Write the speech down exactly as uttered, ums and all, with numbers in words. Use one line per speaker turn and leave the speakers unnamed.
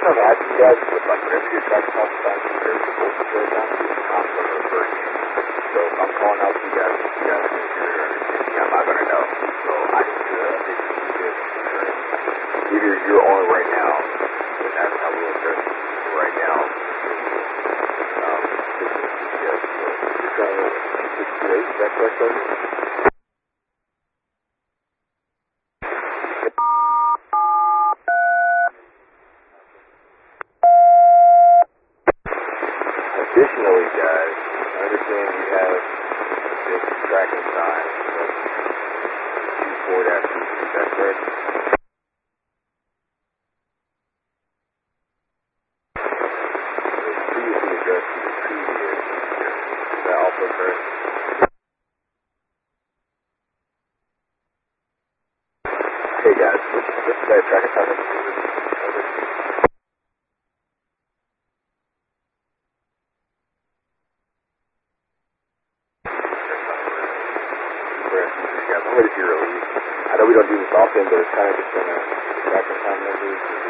I'm asking you guys, but like whenever you're trying to talk about your supposed to down to, I'm going to refer you. So if I'm calling out to you guys, you guys can hear it or anything, I'm not going to know. So I need to uh, make sure you guys hear it. Either you're on right now, and that's how we'll address it right now. Um, yes, so you're trying to sixty-eight, is that correct, sir? Additionally, guys, I understand you have this tracking sign, Q four dash two, is that correct? It's previously addressed to the previous, is that also correct? Hey guys, what's, what's that tracking sign number? I'm ready for your release. I know we don't do this often, but it's kind of just been a tracking sign number.